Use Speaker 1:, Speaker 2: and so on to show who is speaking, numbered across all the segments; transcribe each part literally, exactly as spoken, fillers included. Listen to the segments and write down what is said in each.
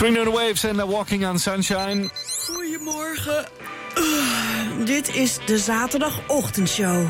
Speaker 1: Spring on the Waves en uh, Walking on Sunshine.
Speaker 2: Goedemorgen. Uh, dit is de zaterdagochtendshow.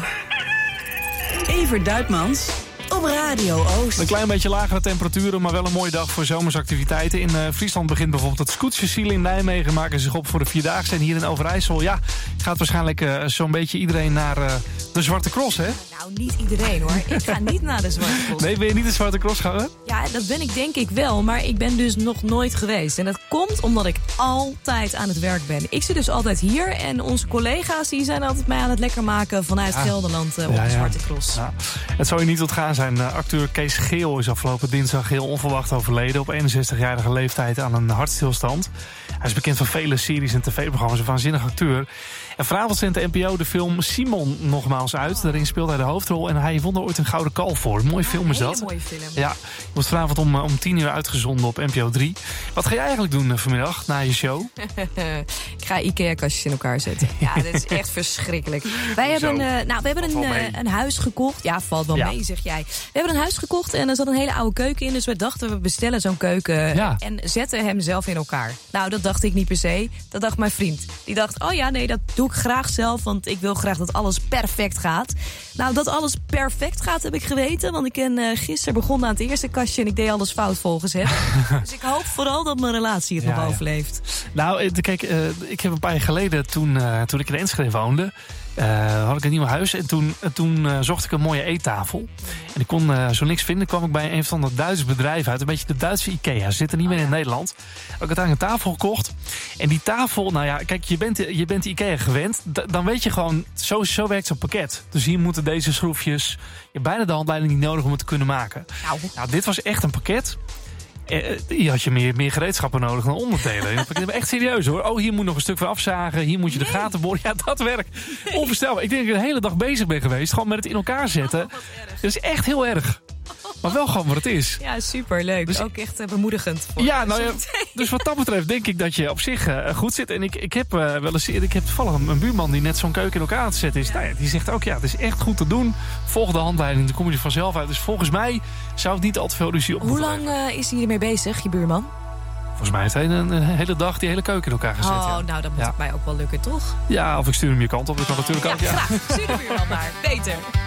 Speaker 2: Evert Duitmans op Radio Oost.
Speaker 1: Een klein beetje lagere temperaturen, maar wel een mooie dag voor zomersactiviteiten. In uh, Friesland begint bijvoorbeeld het Scootfestival. In Nijmegen maken zich op voor de Vierdaagse. En hier in Overijssel, ja, gaat waarschijnlijk uh, zo'n beetje iedereen naar uh, de Zwarte Cross, hè?
Speaker 3: Nou, niet iedereen hoor. Ik ga niet naar de Zwarte Cross.
Speaker 1: Nee, ben je niet de Zwarte Cross gaan?
Speaker 3: Ja, dat ben ik denk ik wel, maar ik ben dus nog nooit geweest. En dat komt omdat ik altijd aan het werk ben. Ik zit dus altijd hier en onze collega's die zijn altijd mij aan het lekker maken vanuit ja. Gelderland uh, op ja, de Zwarte Cross. Ja.
Speaker 1: Het zou je niet ontgaan zijn. Uh, acteur Kees Geel is afgelopen dinsdag heel onverwacht overleden op eenenzestigjarige leeftijd aan een hartstilstand. Hij is bekend van vele series en tv-programma's, een waanzinnig acteur. En vanavond zendt de N P O de film Simon nogmaals uit. Daarin speelt hij de hoofdrol en hij won er ooit een gouden kalf voor. Een mooie film is dat.
Speaker 3: Een mooie film.
Speaker 1: Ja, wordt vanavond om, om tien uur uitgezonden op N P O drie. Wat ga jij eigenlijk doen uh, vanmiddag na je show?
Speaker 3: Ik ga IKEA-kastjes in elkaar zetten. Ja, dat is echt verschrikkelijk. Wij hebben, uh, nou, we hebben een, uh, een huis gekocht. Ja, valt wel ja. mee, zeg jij. We hebben een huis gekocht en er zat een hele oude keuken in. Dus we dachten, we bestellen zo'n keuken ja. en zetten hem zelf in elkaar. Nou, dat dacht ik niet per se. Dat dacht mijn vriend. Die dacht, oh ja, nee, dat doe ik graag zelf. Want ik wil graag dat alles perfect gaat. Nou, dat alles perfect gaat heb ik geweten. Want ik ben uh, gisteren begonnen aan het eerste kastje en ik deed alles fout volgens hem. Dus ik hoop vooral dat mijn relatie het ja, nog ja. overleeft.
Speaker 1: Nou, kijk, uh, ik heb een paar jaar geleden, toen, uh, toen ik in Enschede woonde, Uh, had ik een nieuw huis en toen, uh, toen uh, zocht ik een mooie eettafel. En ik kon uh, zo niks vinden. Kwam ik bij een van de Duitse bedrijven uit. Een beetje de Duitse IKEA. Ze zitten niet meer in Nederland. Heb ik uiteindelijk een tafel gekocht. En die tafel, nou ja, kijk, je bent, je bent IKEA gewend. D- dan weet je gewoon, zo, zo werkt zo'n pakket. Dus hier moeten deze schroefjes. Je hebt bijna de handleiding niet nodig om het te kunnen maken. Nou, nou dit was echt een pakket. Hier had je meer, meer gereedschappen nodig dan onderdelen. Echt serieus hoor. Oh, hier moet nog een stuk van afzagen. Hier moet je de nee. gaten boren. Ja, dat werkt. Nee. Onvoorstelbaar. Ik denk dat ik de hele dag bezig ben geweest. Gewoon met het in elkaar zetten. Oh, dat is echt heel erg. Maar wel gewoon wat het is.
Speaker 3: Ja, superleuk. Dus ook echt uh, bemoedigend. Voor
Speaker 1: ja, nou ja, dus wat dat betreft denk ik dat je op zich uh, goed zit. En ik, ik heb uh, wel eens, ik heb toevallig een, een buurman die net zo'n keuken in elkaar aan het zetten is. Ja. Nou ja, die zegt ook, ja, het is echt goed te doen. Volg de handleiding, dan kom je er vanzelf uit. Dus volgens mij zou het niet al te veel ruzie op.
Speaker 3: Hoe lang uh, is hij ermee bezig, je buurman?
Speaker 1: Volgens mij heeft hij een, een hele dag die hele keuken in elkaar gezet.
Speaker 3: Oh,
Speaker 1: ja.
Speaker 3: nou, dat moet ja. mij ook wel lukken, toch?
Speaker 1: Ja, of ik stuur hem je kant op. Dat kan natuurlijk
Speaker 3: ja,
Speaker 1: ook. Ja,
Speaker 3: graag. Stuur de buurman maar. Beter.